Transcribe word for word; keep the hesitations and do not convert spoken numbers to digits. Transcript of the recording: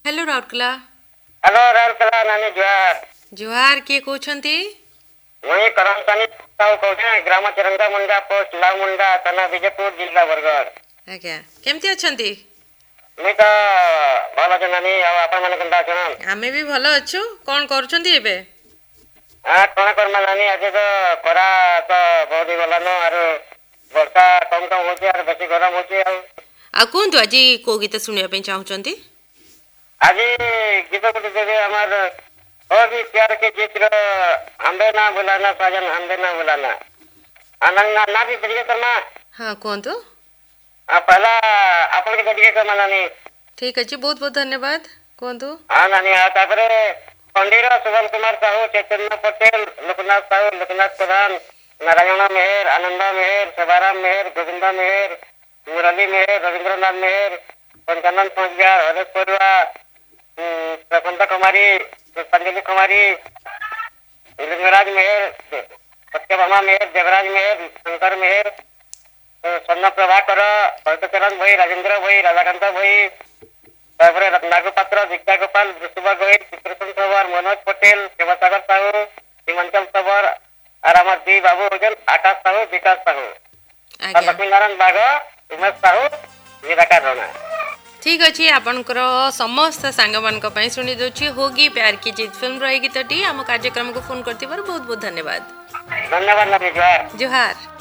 Hello Rourkela. Hello Rourkela नानी जुहार। जुहार किए कहते? मुई करमसानी साहू कहते ग्राम चिरंगा मुंडा पोस्ट लाव मुंडा थाना विजयपुर जिला बरगढ़। आज्ञा केमती अछंती? मुई तो भल अच्छे नानी आपण माने केनता अछन? आमे भी भल अच्छु। कोन करूछंती एबे? आ कोन करमा नानी आज तो खरा तो बहुत ही गलानो आरो वर्षा कम कम होची आरो बेसी गरम होची आ आ कोन तो आज को गीत सुनिया पे चाहउछंती? आज गीत को देबे हमर और भी प्यार के चित्र हमबे ना बुलाना साजन हमबे ना बुलाना आनंद ना ना भी बजिए करमा। हां कोन तो आ पहला आपन के बजिए करमा नानी। ठीक अछि, बहुत बहुत धन्यवाद। कोन तो हां नानी आ तापरे पंडित सुबल कुमार साहू, चैतन्य पटेल, लोकनाथ साहू, लोकनाथ प्रधान, नारायण मेहर, आनंद मेहर, सबाराम मेहर, गोविंद मेहर, मुरली मेहर, रविंद्रनाथ मेहर, पंचानंद पंचार, हरेश परुआ, प्रशांत कुमारी, पुष्पांजलि कुमारी, लिंगराज मेहर, सत्यभामा मेहर, देवराज मेहर, शंकर मेहर, स्वर्ण प्रभाकर, भक्तचरण भाई, राजेंद्र भाई, राधाकांत भाई, तारपरे रत्नागु पात्र, दीक्षा गोपाल, वृषुभा गोहिल, चित्रसेन सबर, मनोज पटेल, शिवसागर साहू, हिमांचल सबर और हमार दी बाबू होजन आकाश साहू, विकास साहू और लक्ष्मीनारायण बाघ, उमेश साहू, निराकार राणा। ठीक अछि, आपनकर समस्त सांग मानक पई सुनि दोछि होगी प्यार की जीत फिल्म रही गीतटी। हम कार्यक्रम को फोन करथिबार बहुत बहुत धन्यवाद। धन्यवाद नबी जुहार। जुहार।